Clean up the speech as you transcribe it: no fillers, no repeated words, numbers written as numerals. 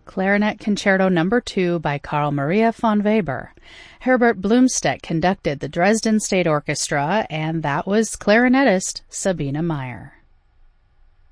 Clarinet Concerto No. 2 by Carl Maria von Weber. Herbert Blumstedt conducted the Dresden State Orchestra, and that was clarinetist Sabine Meyer.